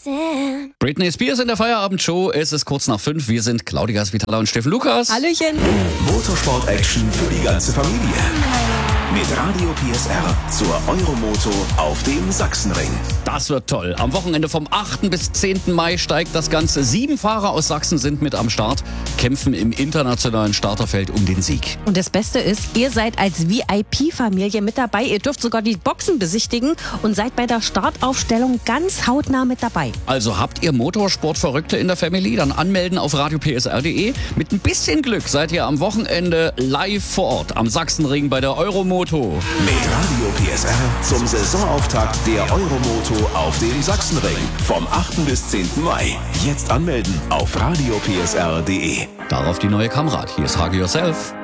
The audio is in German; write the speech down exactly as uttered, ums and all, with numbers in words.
Britney Spears in der Feierabendshow. Es ist kurz nach fünf. Wir sind Claudia Svitala und Steffen Lukas. Hallöchen. Motorsport-Action für die ganze Familie. Mit Radio P S R zur Euromoto auf dem Sachsenring. Das wird toll. Am Wochenende vom achten bis zehnten Mai steigt das Ganze. Sieben Fahrer aus Sachsen sind mit am Start, kämpfen im internationalen Starterfeld um den Sieg. Und das Beste ist, ihr seid als V I P-Familie mit dabei. Ihr dürft sogar die Boxen besichtigen und seid bei der Startaufstellung ganz hautnah mit dabei. Also habt ihr Motorsportverrückte in der Family? Dann anmelden auf radio p s r punkt d e. Mit ein bisschen Glück seid ihr am Wochenende live vor Ort am Sachsenring bei der Euromoto. Mit Radio P S R zum Saisonauftakt der Euromoto auf dem Sachsenring vom achten bis zehnten Mai. Jetzt anmelden auf radio p s r punkt d e. Darauf die neue Kamera. Hier ist Hug Yourself.